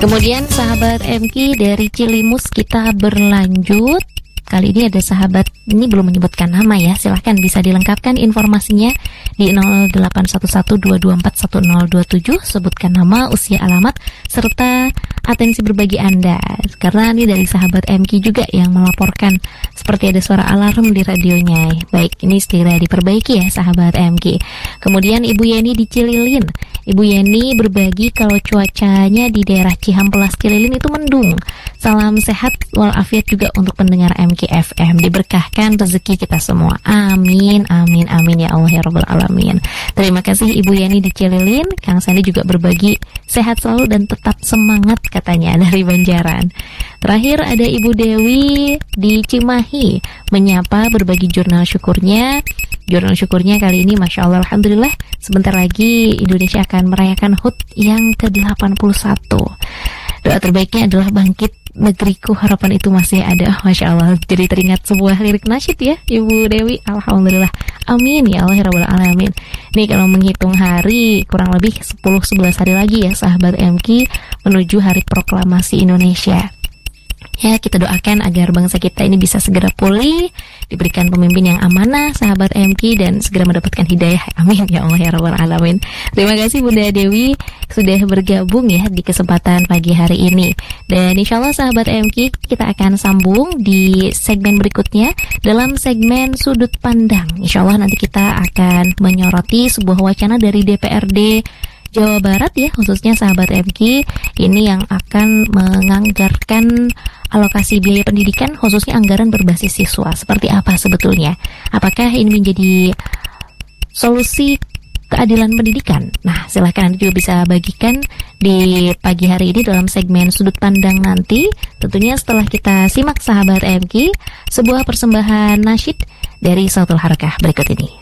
Kemudian sahabat MK dari Cilimus kita berlanjut. Kali ini ada sahabat, ini belum menyebutkan nama ya, silahkan bisa dilengkapkan informasinya di 081122411027, sebutkan nama, usia, alamat, serta atensi berbagi Anda. Karena ini dari sahabat MK juga yang melaporkan seperti ada suara alarm di radionya. Baik, ini segera diperbaiki ya sahabat MK. Kemudian Ibu Yeni di Cililin. Ibu Yeni berbagi kalau cuacanya di daerah Cihampelas Cililin itu mendung. Salam sehat walafiat juga untuk pendengar MK FM, diberkahkan rezeki kita semua. Amin, amin, amin ya Allah ya Rabbal Alamin. Terima kasih Ibu Yani di Cililin. Kang Sandi juga berbagi sehat selalu dan tetap semangat katanya dari Banjaran. Terakhir ada Ibu Dewi di Cimahi menyapa berbagi jurnal syukurnya. Jurnal syukurnya kali ini Masya Allah Alhamdulillah sebentar lagi Indonesia akan merayakan HUT yang ke-81. Doa terbaiknya adalah bangkit negeriku, harapan itu masih ada. Masya Allah, jadi teringat sebuah lirik nasyid ya Ibu Dewi. Alhamdulillah, amin ya Allah ya Rabbal Alamin. Nih kalau menghitung hari kurang lebih 10-11 hari lagi ya sahabat MK menuju hari proklamasi Indonesia. Ya, kita doakan agar bangsa kita ini bisa segera pulih, diberikan pemimpin yang amanah, sahabat MK, dan segera mendapatkan hidayah. Amin ya Allah ya Rabbal Alamin. Terima kasih Bunda Dewi sudah bergabung ya di kesempatan pagi hari ini. Dan insya Allah sahabat MK, kita akan sambung di segmen berikutnya dalam segmen Sudut Pandang. Insya Allah nanti kita akan menyoroti sebuah wacana dari DPRD Jawa Barat ya, khususnya sahabat MK ini yang akan menganggarkan alokasi biaya pendidikan khususnya anggaran berbasis siswa. Seperti apa sebetulnya? Apakah ini menjadi solusi keadilan pendidikan? Nah, silahkan juga bisa bagikan di pagi hari ini dalam segmen Sudut Pandang nanti. Tentunya setelah kita simak sahabat MK sebuah persembahan nasyid dari Sautul Harakah berikut ini.